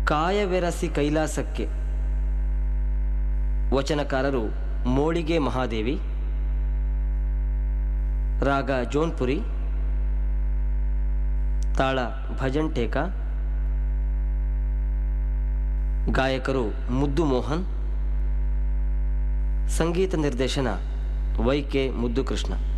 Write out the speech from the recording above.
ಕಾಯವೆರಸಿ ಕೈಲಾಸಕ್ಕೆ. ವಚನಕಾರರು ಮೋಳಿಗೆ ಮಹಾದೇವಿ. ರಾಗ ಜೋನ್ಪುರಿ. ತಾಳ ಭಜನ್ ಟೇಕ. ಗಾಯಕರು ಮುದ್ದು ಮೋಹನ್. ಸಂಗೀತ ನಿರ್ದೇಶನ ವೈ ಕೆ ಮುದ್ದುಕೃಷ್ಣ.